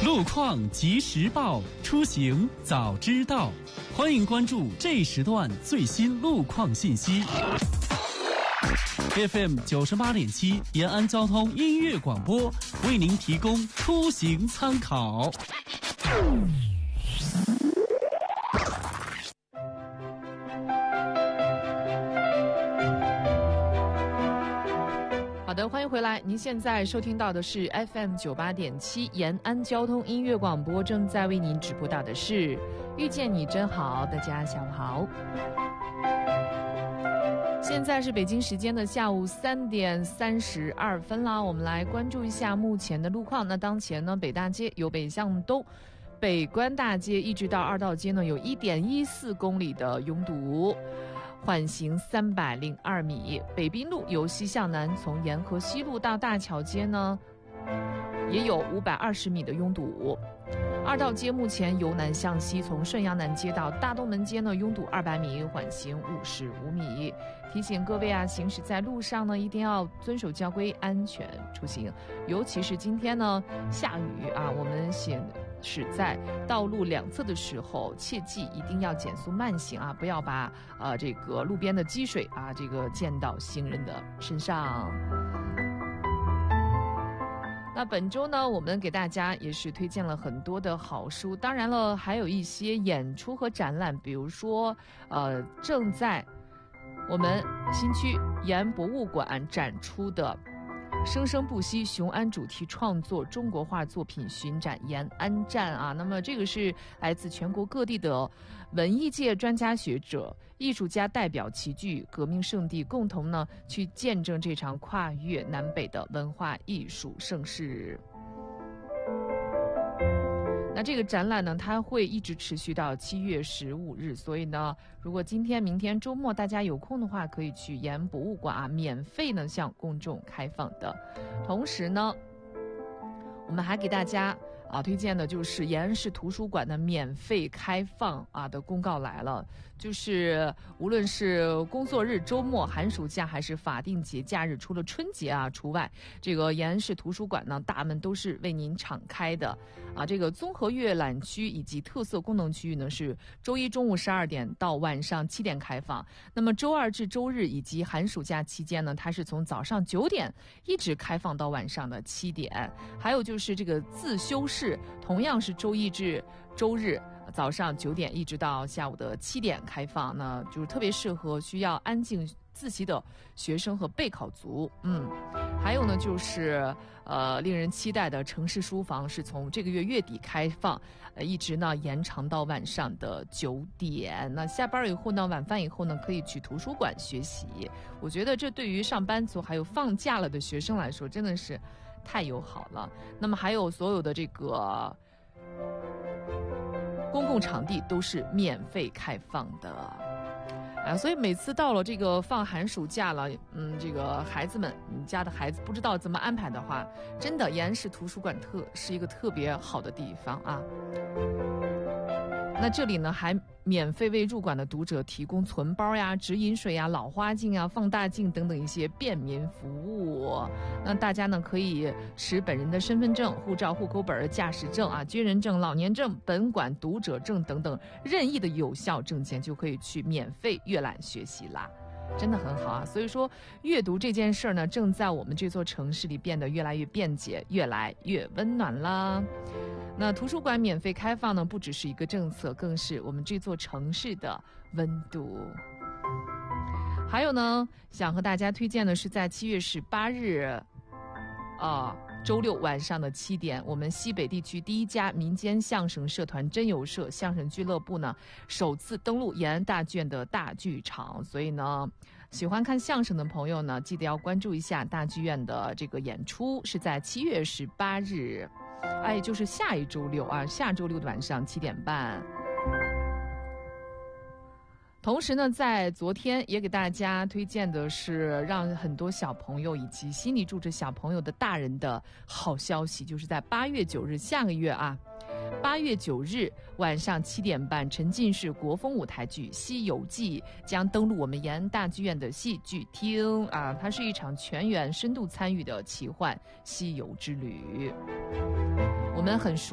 路况及时报，出行早知道。欢迎关注这时段最新路况信息。FM 98.7延安交通音乐广播为您提供出行参考。 好的，欢迎回来。您现在收听到的是 FM 98.7延安交通音乐广播，正在为您直播到的是遇见你真好。大家下午好，现在是北京时间的下午3点32分啦。我们来关注一下目前的路况。那当前呢，北大街由北向东，北关大街一直到二道街呢，有1.14公里的拥堵。缓行302米，北滨路由西向南，从沿河西路到大桥街呢，也有520米的拥堵。二道街目前由南向西，从顺阳南街到大东门街呢，拥堵200米，缓行55米。提醒各位啊，行驶在路上呢，一定要遵守交规，安全出行。尤其是今天呢，下雨啊，我们驶在道路两侧的时候，切记一定要减速慢行啊，不要把这个路边的积水啊，这个溅到行人的身上。那本周呢，我们给大家也是推荐了很多的好书，当然了，还有一些演出和展览，比如说正在我们新区延安博物馆展出的生生不息雄安主题创作中国画作品巡展延安站啊，那么这个是来自全国各地的文艺界专家学者、艺术家代表齐聚革命圣地，共同呢去见证这场跨越南北的文化艺术盛事。那这个展览呢，它会一直持续到7月15日，所以呢，如果今天、明天周末大家有空的话，可以去延安博物馆啊，免费呢向公众开放的。同时呢，我们还给大家推荐的就是延安市图书馆的免费开放的公告来了，就是无论是工作日、周末、寒暑假还是法定节假日，除了春节除外，这个延安市图书馆呢大门都是为您敞开的这个综合阅览区以及特色功能区域呢是周一中午12点到晚上7点开放，那么周二至周日以及寒暑假期间呢，它是从早上9点一直开放到晚上的7点。还有就是这个自修室同样是周一至周日早上9点一直到下午的7点开放，那就是特别适合需要安静自习的学生和备考族。还有呢就是令人期待的城市书房是从这个月底开放，一直呢延长到晚上的9点。那下班以后呢，晚饭以后呢，可以去图书馆学习。我觉得这对于上班族还有放假了的学生来说，真的是太友好了。那么还有所有的这个公共场地都是免费开放的所以每次到了这个放寒暑假了，这个孩子们，你家的孩子不知道怎么安排的话，真的延安市图书馆是一个特别好的地方啊。那这里呢还免费为入馆的读者提供存包呀、直饮水呀、老花镜啊、放大镜等等一些便民服务。那大家呢可以持本人的身份证、护照、户口本、驾驶证军人证、老年证、本馆读者证等等任意的有效证件，就可以去免费阅览学习啦。真的很好啊。所以说阅读这件事呢，正在我们这座城市里变得越来越便捷，越来越温暖啦。那图书馆免费开放呢，不只是一个政策，更是我们这座城市的温度。还有呢，想和大家推荐的是在7月18日周六晚上的7点，我们西北地区第一家民间相声社团真有社相声俱乐部呢，首次登陆延安大剧院的大剧场。所以呢，喜欢看相声的朋友呢，记得要关注一下大剧院的这个演出，是在7月18日，就是下一周六下周六的晚上7点半。同时呢，在昨天也给大家推荐的是让很多小朋友以及心里住着小朋友的大人的好消息，就是在8月9日下个月8月9日晚上7点半，沉浸式国风舞台剧《西游记》将登陆我们延安大剧院的戏剧厅它是一场全员深度参与的奇幻西游之旅。我们很熟